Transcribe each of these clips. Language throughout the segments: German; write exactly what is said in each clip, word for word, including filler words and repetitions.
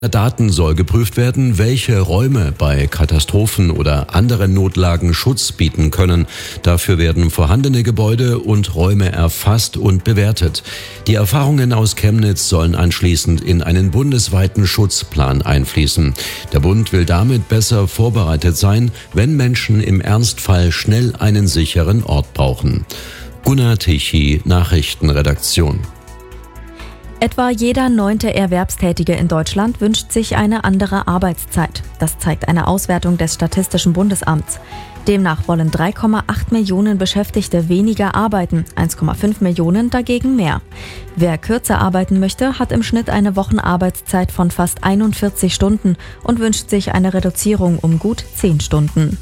Daten soll geprüft werden, welche Räume bei Katastrophen oder anderen Notlagen Schutz bieten können. Dafür werden vorhandene Gebäude und Räume erfasst und bewertet. Die Erfahrungen aus Chemnitz sollen anschließend in einen bundesweiten Schutzplan einfließen. Der Bund will damit besser vorbereitet sein, wenn Menschen im Ernstfall schnell einen sicheren Ort brauchen. Gunnar Tichy, Nachrichtenredaktion. Etwa jeder neunte Erwerbstätige in Deutschland wünscht sich eine andere Arbeitszeit. Das zeigt eine Auswertung des Statistischen Bundesamts. Demnach wollen drei Komma acht Millionen Beschäftigte weniger arbeiten, eins Komma fünf Millionen dagegen mehr. Wer kürzer arbeiten möchte, hat im Schnitt eine Wochenarbeitszeit von fast einundvierzig Stunden und wünscht sich eine Reduzierung um gut zehn Stunden.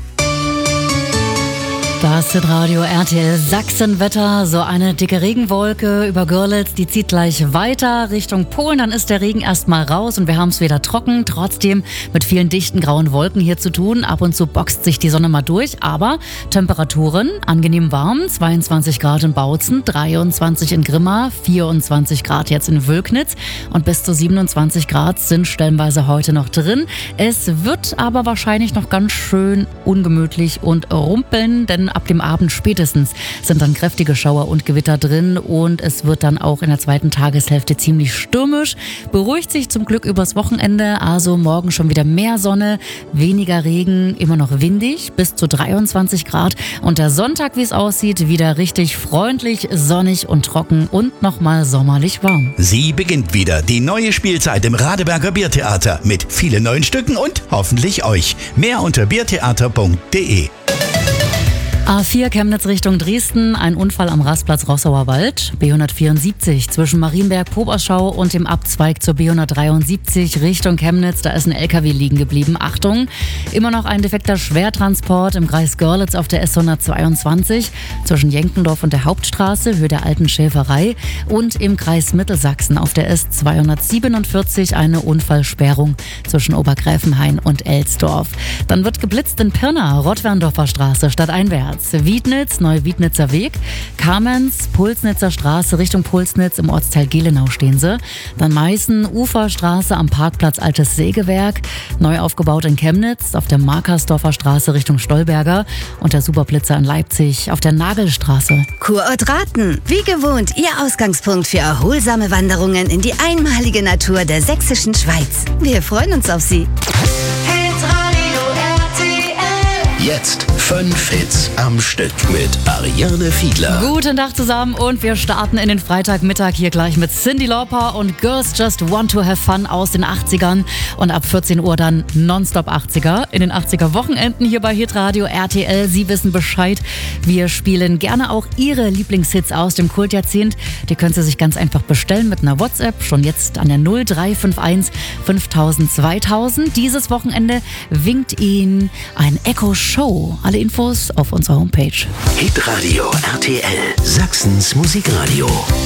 Das Hitradio R T L Sachsenwetter, so eine dicke Regenwolke über Görlitz, die zieht gleich weiter Richtung Polen, dann ist der Regen erstmal raus und wir haben es wieder trocken, trotzdem mit vielen dichten grauen Wolken hier zu tun. Ab und zu boxt sich die Sonne mal durch, aber Temperaturen angenehm warm, zweiundzwanzig Grad in Bautzen, dreiundzwanzig in Grimma, vierundzwanzig Grad jetzt in Wölknitz und bis zu siebenundzwanzig Grad sind stellenweise heute noch drin. Es wird aber wahrscheinlich noch ganz schön ungemütlich und rumpeln, denn ab dem Abend spätestens sind dann kräftige Schauer und Gewitter drin und es wird dann auch in der zweiten Tageshälfte ziemlich stürmisch. Beruhigt sich zum Glück übers Wochenende, also morgen schon wieder mehr Sonne, weniger Regen, immer noch windig, bis zu dreiundzwanzig Grad und der Sonntag, wie es aussieht, wieder richtig freundlich, sonnig und trocken und nochmal sommerlich warm. Sie beginnt wieder, die neue Spielzeit im Radeberger Biertheater mit vielen neuen Stücken und hoffentlich euch. Mehr unter biertheater punkt de. A vier Chemnitz Richtung Dresden, ein Unfall am Rastplatz Rossauer Wald. B hundertvierundsiebzig zwischen Marienberg-Poberschau und dem Abzweig zur B hundertdreiundsiebzig Richtung Chemnitz. Da ist ein L K W liegen geblieben. Achtung, immer noch ein defekter Schwertransport im Kreis Görlitz auf der S hundertzweiundzwanzig zwischen Jenkendorf und der Hauptstraße, Höhe der alten Schäferei. Und im Kreis Mittelsachsen auf der S zweihundertsiebenundvierzig eine Unfallsperrung zwischen Obergräfenhain und Elsdorf. Dann wird geblitzt in Pirna, Rottwerndorfer Straße stadteinwärts. Wiednitz, Neuwiednitzer Weg, Kamenz, Pulsnitzer Straße Richtung Pulsnitz, im Ortsteil Gelenau stehen sie. Dann Meißen, Uferstraße am Parkplatz Altes Sägewerk, neu aufgebaut in Chemnitz, auf der Markersdorfer Straße Richtung Stolberger und der Superblitzer in Leipzig auf der Nagelstraße. Kurort Raten, wie gewohnt Ihr Ausgangspunkt für erholsame Wanderungen in die einmalige Natur der sächsischen Schweiz. Wir freuen uns auf Sie. Jetzt fünf Hits am Stück mit Ariane Fiedler. Guten Tag zusammen und wir starten in den Freitagmittag hier gleich mit Cyndi Lauper und Girls Just Want to Have Fun aus den achtzigern und ab vierzehn Uhr dann Nonstop achtziger. In den achtziger Wochenenden hier bei Hitradio R T L. Sie wissen Bescheid. Wir spielen gerne auch Ihre Lieblingshits aus dem Kultjahrzehnt. Die können Sie sich ganz einfach bestellen mit einer WhatsApp. Schon jetzt an der null drei fünf eins fünftausend zweitausend. Dieses Wochenende winkt Ihnen ein Echo Show. Alle Infos auf unserer Homepage. Hitradio R T L, Sachsens Musikradio.